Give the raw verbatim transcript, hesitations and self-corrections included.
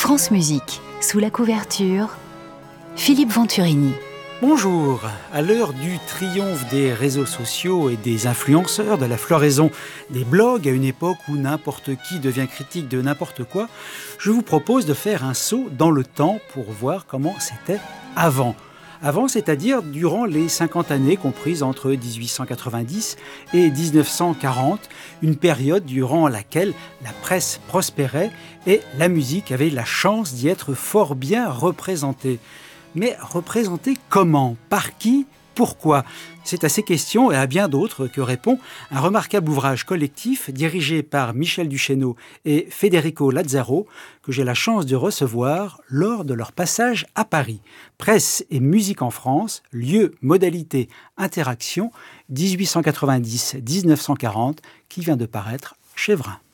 France Musique, sous la couverture, Philippe Venturini. Bonjour, à l'heure du triomphe des réseaux sociaux et des influenceurs, de la floraison des blogs, à une époque où n'importe qui devient critique de n'importe quoi, je vous propose de faire un saut dans le temps pour voir comment c'était avant. Avant, c'est-à-dire durant les cinquante années comprises entre dix-huit cent quatre-vingt-dix et dix-neuf cent quarante, une période durant laquelle la presse prospérait et la musique avait la chance d'y être fort bien représentée. Mais représentée comment ? Par qui ? Pourquoi ? C'est à ces questions et à bien d'autres que répond un remarquable ouvrage collectif dirigé par Michel Duchesneau et Federico Lazzaro que j'ai la chance de recevoir lors de leur passage à Paris. Presse et musique en France, lieu, modalité, interaction, dix-huit cent quatre-vingt-dix à dix-neuf cent quarante, qui vient de paraître chez Vrin.